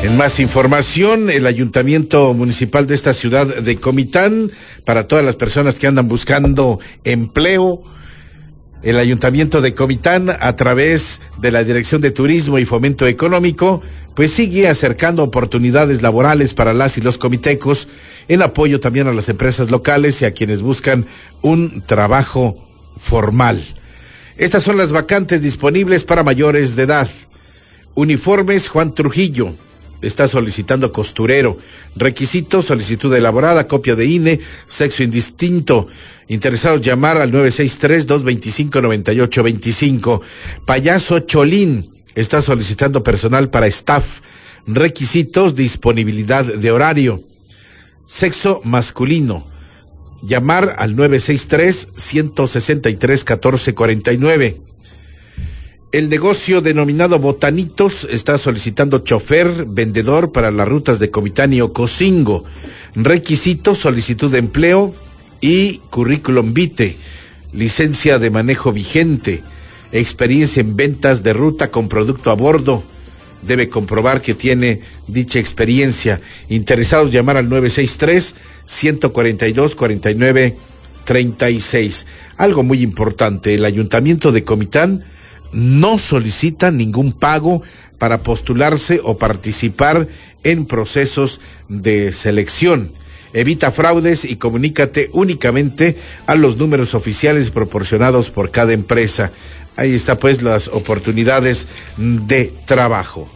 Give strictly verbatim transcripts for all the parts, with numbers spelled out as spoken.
En más información, el Ayuntamiento Municipal de esta ciudad de Comitán, para todas las personas que andan buscando empleo, el Ayuntamiento de Comitán, a través de la Dirección de Turismo y Fomento Económico, pues sigue acercando oportunidades laborales para las y los comitecos, en apoyo también a las empresas locales y a quienes buscan un trabajo formal. Estas son las vacantes disponibles para mayores de edad. Uniformes Juan Trujillo está solicitando costurero. Requisitos: solicitud elaborada, copia de I N E, sexo indistinto. Interesados llamar al nueve seis tres, dos dos cinco, nueve ocho dos cinco. Payaso Cholín está solicitando personal para staff. Requisitos: disponibilidad de horario. Sexo masculino. Llamar al nueve seis tres, uno seis tres, uno cuatro cuatro nueve. El negocio denominado Botanitos está solicitando chofer, vendedor para las rutas de Comitán y Ocosingo. Requisitos: solicitud de empleo y currículum vitae, licencia de manejo vigente, experiencia en ventas de ruta con producto a bordo. Debe comprobar que tiene dicha experiencia. Interesados llamar al nueve seis tres, uno cuatro dos, cuatro nueve tres seis. Algo muy importante, el Ayuntamiento de Comitán no solicita ningún pago para postularse o participar en procesos de selección. Evita fraudes y comunícate únicamente a los números oficiales proporcionados por cada empresa. Ahí está pues las oportunidades de trabajo.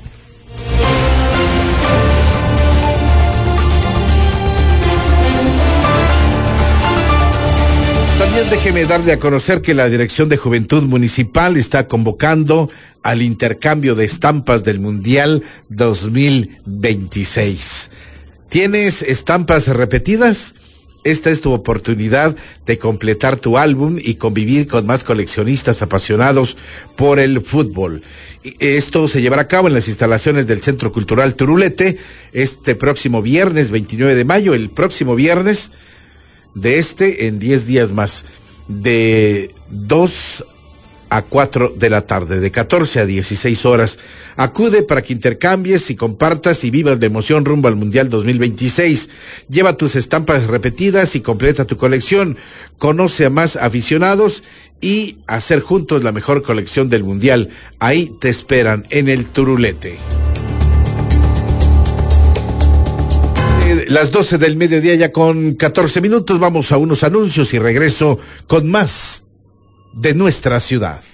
También déjeme darle a conocer que la Dirección de Juventud Municipal está convocando al intercambio de estampas del Mundial dos mil veintiséis. ¿Tienes estampas repetidas? Esta es tu oportunidad de completar tu álbum y convivir con más coleccionistas apasionados por el fútbol. Esto se llevará a cabo en las instalaciones del Centro Cultural Turulete este próximo viernes veintinueve de mayo, el próximo viernes de este en diez días más, de dos a cuatro de la tarde, de catorce a dieciséis horas. Acude para que intercambies y compartas y vivas de emoción rumbo al Mundial dos mil veintiséis. Lleva tus estampas repetidas y completa tu colección. Conoce a más aficionados y hacer juntos la mejor colección del Mundial. Ahí te esperan en el Turulete. Las doce del mediodía ya con catorce minutos, vamos a unos anuncios y regreso con más de nuestra ciudad.